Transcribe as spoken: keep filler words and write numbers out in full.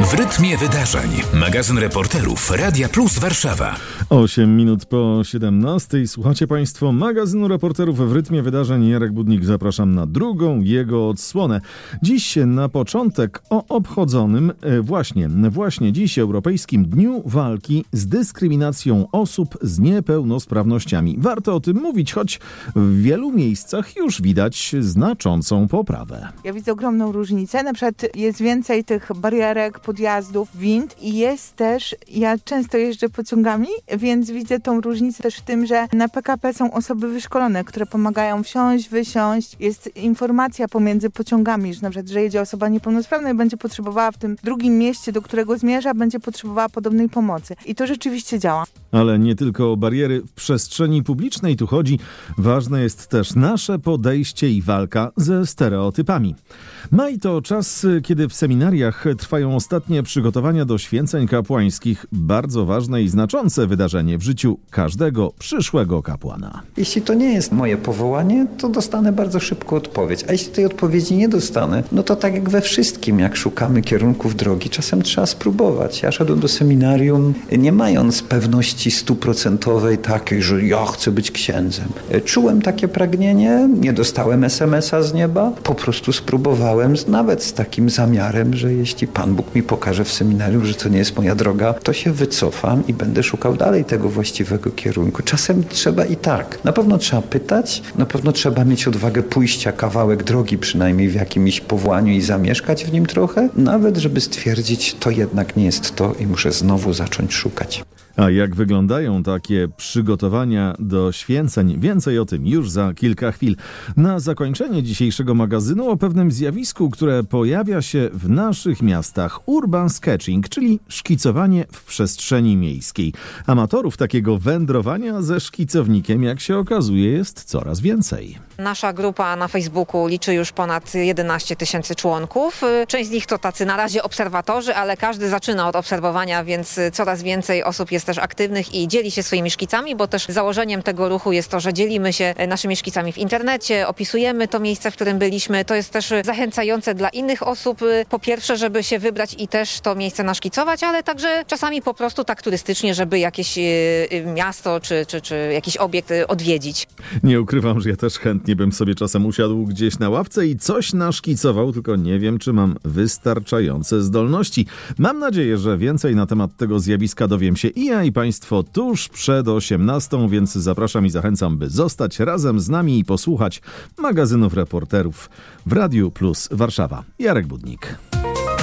W rytmie wydarzeń. Magazyn reporterów Radia Plus Warszawa. osiem minut po siedemnastej. Słuchacie Państwo magazynu reporterów w rytmie wydarzeń. Jarek Budnik, zapraszam na drugą jego odsłonę. Dziś na początek o obchodzonym właśnie, właśnie dziś Europejskim Dniu Walki z Dyskryminacją Osób z Niepełnosprawnościami. Warto o tym mówić, choć w wielu miejscach już widać znaczącą poprawę. Ja widzę ogromną różnicę. Na przykład jest więcej tych barierek, podjazdów, wind i jest też, ja często jeżdżę pociągami, więc widzę tą różnicę też w tym, że na P K P są osoby wyszkolone, które pomagają wsiąść, wysiąść. Jest informacja pomiędzy pociągami, że na przykład, że jedzie osoba niepełnosprawna i będzie potrzebowała w tym drugim mieście, do którego zmierza, będzie potrzebowała podobnej pomocy. I to rzeczywiście działa. Ale nie tylko o bariery w przestrzeni publicznej tu chodzi. Ważne jest też nasze podejście i walka ze stereotypami. Maj to czas, kiedy w seminariach trwają ostatnie przygotowania do święceń kapłańskich. Bardzo ważne i znaczące wydarzenie w życiu każdego przyszłego kapłana. Jeśli to nie jest moje powołanie, to dostanę bardzo szybko odpowiedź. A jeśli tej odpowiedzi nie dostanę, no to tak jak we wszystkim, jak szukamy kierunków drogi, czasem trzeba spróbować. Ja szedłem do seminarium nie mając pewności stuprocentowej takiej, że ja chcę być księdzem. Czułem takie pragnienie, nie dostałem es em es a z nieba, po prostu spróbowałem nawet z takim zamiarem, że jeśli Pan Bóg mi pokaże w seminarium, że to nie jest moja droga, to się wycofam i będę szukał dalej tego właściwego kierunku. Czasem trzeba i tak. Na pewno trzeba pytać, na pewno trzeba mieć odwagę pójścia kawałek drogi, przynajmniej w jakimś powołaniu i zamieszkać w nim trochę, nawet żeby stwierdzić, to jednak nie jest to i muszę znowu zacząć szukać. A jak wyglądają takie przygotowania do święceń? Więcej o tym już za kilka chwil. Na zakończenie dzisiejszego magazynu o pewnym zjawisku, które pojawia się w naszych miastach. Urban sketching, czyli szkicowanie w przestrzeni miejskiej. Amatorów takiego wędrowania ze szkicownikiem, jak się okazuje, jest coraz więcej. Nasza grupa na Facebooku liczy już ponad jedenaście tysięcy członków. Część z nich to tacy na razie obserwatorzy, ale każdy zaczyna od obserwowania, więc coraz więcej osób jest też aktywnych i dzieli się swoimi szkicami, bo też założeniem tego ruchu jest to, że dzielimy się naszymi szkicami w internecie, opisujemy to miejsce, w którym byliśmy. To jest też zachęcające dla innych osób, po pierwsze, żeby się wybrać i też to miejsce naszkicować, ale także czasami po prostu tak turystycznie, żeby jakieś miasto czy, czy, czy jakiś obiekt odwiedzić. Nie ukrywam, że ja też chętnie bym sobie czasem usiadł gdzieś na ławce i coś naszkicował, tylko nie wiem, czy mam wystarczające zdolności. Mam nadzieję, że więcej na temat tego zjawiska dowiem się i ja, i Państwo tuż przed osiemnastą, więc zapraszam i zachęcam, by zostać razem z nami i posłuchać magazynów reporterów w Radiu Plus Warszawa. Jarek Budnik.